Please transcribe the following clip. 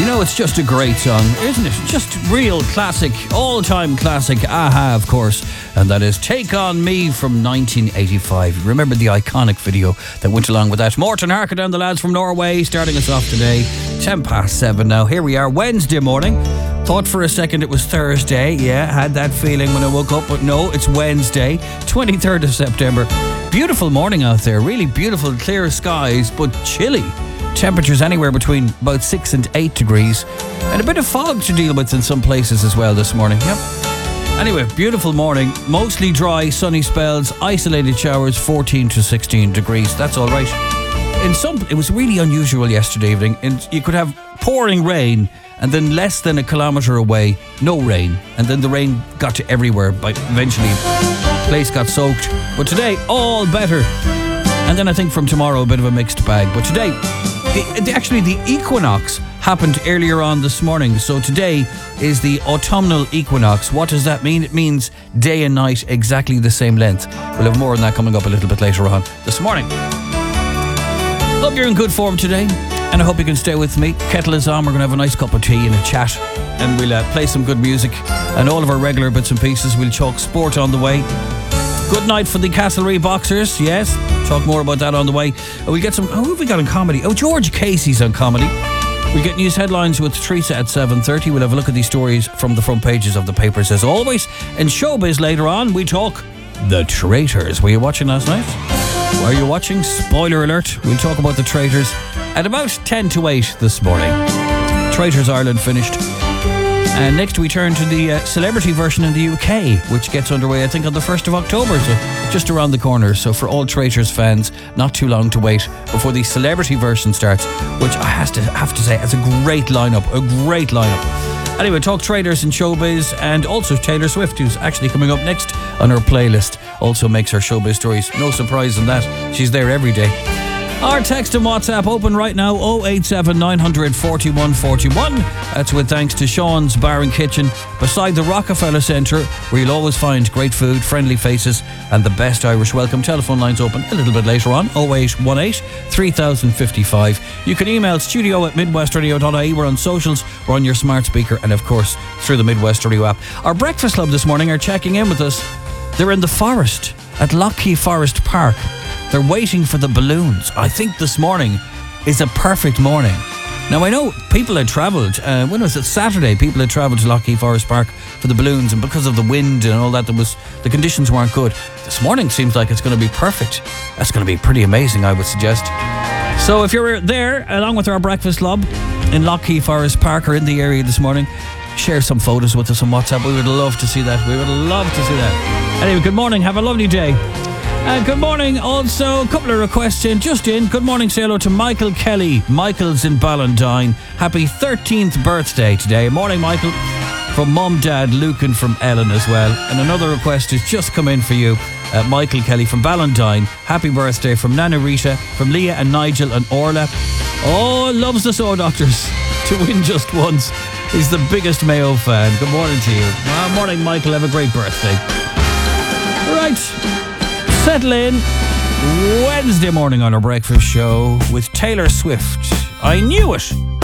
know it's just a great song, isn't it? Just real classic, all-time classic. Aha, of course. And that is Take On Me from 1985. Remember the iconic video that went along with that. Morton Harker and the lads from Norway starting us off today. 7:10 now. Here we are, Wednesday morning. Thought for a second it was Thursday. Yeah, had that feeling when I woke up, but no, it's Wednesday, 23rd of September. Beautiful morning out there. Really beautiful, clear skies, but chilly. Temperatures anywhere between about 6 and 8 degrees, and a bit of fog to deal with in some places as well this morning. Yep. Anyway, beautiful morning, mostly dry, sunny spells, isolated showers, 14 to 16 degrees. That's all right. It was really unusual yesterday evening, and you could have pouring rain, and then less than a kilometre away, no rain, and then the rain got to everywhere. But eventually, the place got soaked. But today, all better. And then I think from tomorrow, a bit of a mixed bag. But today, the equinox happened earlier on this morning. So today is the autumnal equinox. What does that mean? It means day and night exactly the same length. We'll have more on that coming up a little bit later on this morning. Hope you're in good form today, and I hope you can stay with me. Kettle is on. We're going to have a nice cup of tea and a chat, and we'll play some good music and all of our regular bits and pieces. We'll talk sport on the way. Good night for the Castlereagh Boxers, yes. Talk more about that on the way. We get some... who have we got on comedy? Oh, George Casey's on comedy. We get news headlines with Teresa at 7:30. We'll have a look at these stories from the front pages of the papers as always. And showbiz later on, we talk The Traitors. Were you watching last night? Were you watching? Spoiler alert. We'll talk about The Traitors at about 10 to 8 this morning. Traitors Ireland finished. And next we turn to the celebrity version in the UK, which gets underway, I think, on the 1st of October, so just around the corner. So for all Traitors fans, not too long to wait before the celebrity version starts, which I have to say, has a great lineup, Anyway, talk Traitors and showbiz, and also Taylor Swift, who's actually coming up next on our playlist, also makes her showbiz stories. No surprise in that. She's there every day. Our text and WhatsApp open right now, 087 900 4141. That's with thanks to Sean's Bar and Kitchen beside the Rockefeller Centre, where you'll always find great food, friendly faces and the best Irish welcome. Telephone lines open a little bit later on, 0818 3055. You can email studio@midwestradio.ie. We're on socials, we're on your smart speaker, and of course through the Midwest Radio app. Our Breakfast Club this morning are checking in with us. They're in the forest at Lockheed Forest Park. They're waiting for the balloons. I think this morning is a perfect morning. Now, I know people had travelled, when was it? Saturday, people had travelled to Lockheed Forest Park for the balloons, and because of the wind and all that, the conditions weren't good. This morning seems like it's going to be perfect. That's going to be pretty amazing, I would suggest. So if you're there, along with our Breakfast Club in Lockheed Forest Park or in the area this morning, share some photos with us on WhatsApp. We would love to see that. Anyway, good morning. Have a lovely day. Good morning. Also, a couple of requests just in. Good morning, say hello to Michael Kelly. Michael's in Ballantyne. Happy 13th birthday today. Morning, Michael. From Mum, Dad, Luke and from Ellen as well. And another request has just come in for you. Michael Kelly from Ballantyne. Happy birthday from Nana Rita, from Leah and Nigel and Orla. Oh, loves the Soul Doctors to win just once. He's the biggest Mayo fan. Good morning to you. Morning, Michael. Have a great birthday. Right. Settle in. Wednesday morning on our breakfast show with Taylor Swift. I knew it.